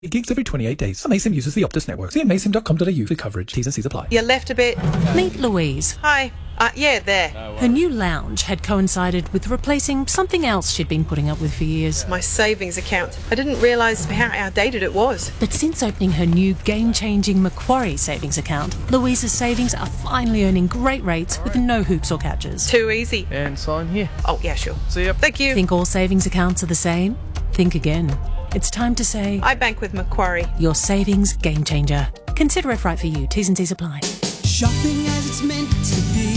Gigs every 28 days. Amaysim uses the Optus network. See amaysim.com.au for coverage. T's and C's apply. You left a bit. Meet Louise. Hi. Yeah, there. Her new lounge had coincided with replacing something else she'd been putting up with for years. My savings account. I didn't realise how outdated it was. But since opening her new game-changing Macquarie savings account, Louise's savings are finally earning great rates with no hoops or catches. Too easy. And sign here. Oh, yeah, sure. See ya. Thank you. Think all savings accounts are the same? Think again. It's time to say, I bank with Macquarie. your savings game changer. Consider if right for you. T's and C's apply. Shopping as it's meant to be.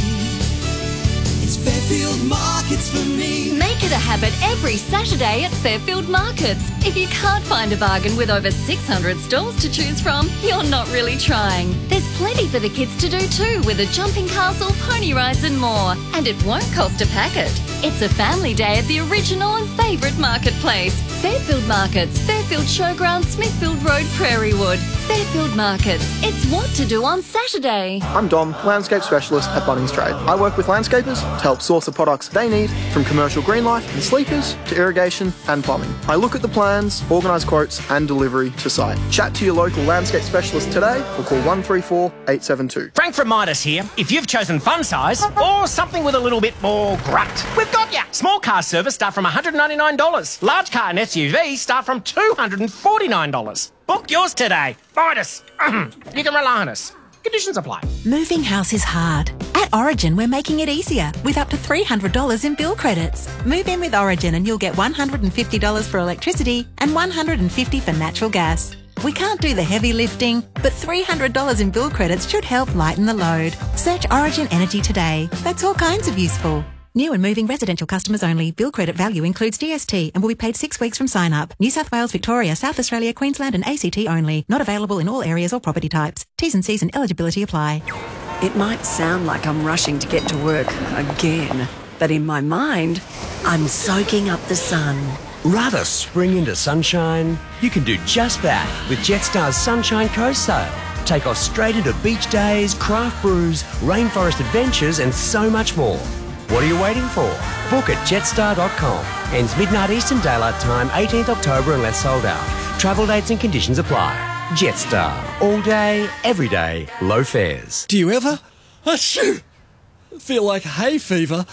It's Fairfield Markets for me. Make it a habit every Saturday at Fairfield Markets. If you can't find a bargain with over 600 stalls to choose from, you're not really trying. There's plenty for the kids to do too, with a jumping castle, pony rides and more. And it won't cost a packet. It's a family day at the original and favourite marketplace. Fairfield Markets, Fairfield Showground, Smithfield Road, Prairiewood. Fairfield Markets. It's what to do on Saturday. I'm Dom, landscape specialist at Bunnings Trade. I work with landscapers to help source the products they need, from commercial green life and sleepers to irrigation and plumbing. I look at the plans, organise quotes and delivery to site. Chat to your local landscape specialist today or call 134 872. Frank from Midas here. If you've chosen fun size or something with a little bit more grunt, we've got ya. Small car service start from $199. Large car and SUV start from $249. Book yours today. Midas. You can rely on us. Conditions apply. Moving house is hard. At Origin, we're making it easier with up to $300 in bill credits. Move in with Origin and you'll get $150 for electricity and $150 for natural gas. We can't do the heavy lifting, but $300 in bill credits should help lighten the load. Search Origin Energy today. That's all kinds of useful. New and moving residential customers only. Bill credit value includes GST and will be paid 6 weeks from sign up. New South Wales, Victoria, South Australia, Queensland and ACT only. Not available in all areas or property types. T's and C's and eligibility apply. It might sound like I'm rushing to get to work again, but in my mind, I'm soaking up the sun. Rather spring into sunshine? You can do just that with Jetstar's Sunshine Coast Sale. Take off straight into beach days, craft brews, rainforest adventures and so much more. What are you waiting for? Book at jetstar.com. Ends midnight Eastern Daylight Time, 18th October unless sold out. Travel dates and conditions apply. Jetstar. All day, every day, low fares. Do you ever feel like hay fever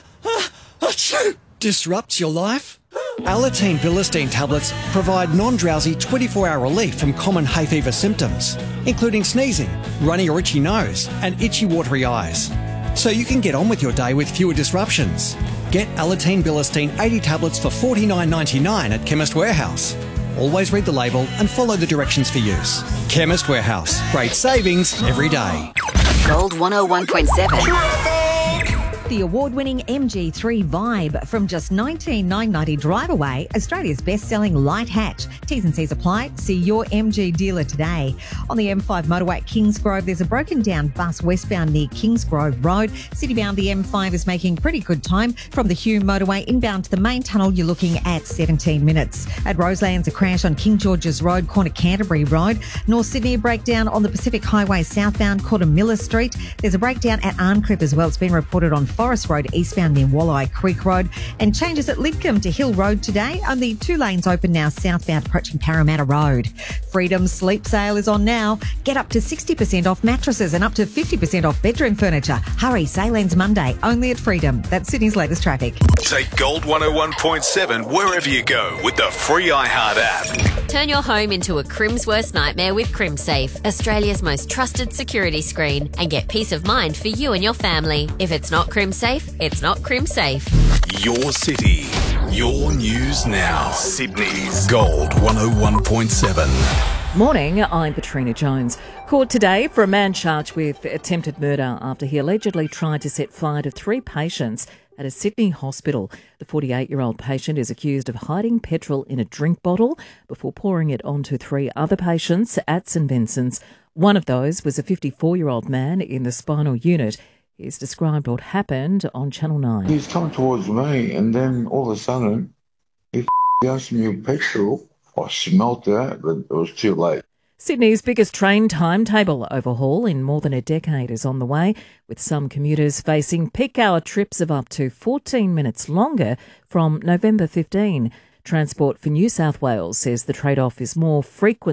disrupts your life? Alateen Bilistine tablets provide non-drowsy 24-hour relief from common hay fever symptoms, including sneezing, runny or itchy nose, and itchy watery eyes. So you can get on with your day with fewer disruptions. Get Alateen Bilistine 80 tablets for $49.99 at Chemist Warehouse. Always read the label and follow the directions for use. Chemist Warehouse. Great savings every day. Gold 101.7. The award-winning MG3 Vibe from just $19,990 drive away, Australia's best-selling light hatch. T's and C's apply. See your MG dealer today. On the M5 motorway at Kingsgrove, there's a broken-down bus westbound near Kingsgrove Road. Citybound, the M5 is making pretty good time. From the Hume motorway inbound to the main tunnel, you're looking at 17 minutes. At Roselands, a crash on King George's Road, corner Canterbury Road. North Sydney, a breakdown on the Pacific Highway southbound, corner Miller Street. There's a breakdown at Arncliffe as well. It's been reported on Forest Road eastbound near Walleye Creek Road, and changes at Lidcombe to Hill Road today. Only 2 lanes open now southbound approaching Parramatta Road. Freedom Sleep Sale is on now. Get up to 60% off mattresses and up to 50% off bedroom furniture. Hurry, sale ends Monday, only at Freedom. That's Sydney's latest traffic. Take Gold 101.7 wherever you go with the free iHeart app. Turn your home into a Crim's worst nightmare with CrimSafe, Australia's most trusted security screen, and get peace of mind for you and your family. If it's not CrimSafe, it's not CrimSafe. Your city, your news now. Sydney's Gold 101.7. Morning, I'm Katrina Jones. Court today for a man charged with attempted murder after he allegedly tried to set fire to 3 patients at a Sydney hospital. The 48-year-old patient is accused of hiding petrol in a drink bottle before pouring it onto 3 other patients at St Vincent's. One of those was a 54-year-old man in the spinal unit. He's described what happened on Channel 9. He's come towards me and then all of a sudden he asked me petrol. I smelt that, but it was too late. Sydney's biggest train timetable overhaul in more than a decade is on the way, with some commuters facing peak hour trips of up to 14 minutes longer from November 15. Transport for New South Wales says the trade-off is more frequent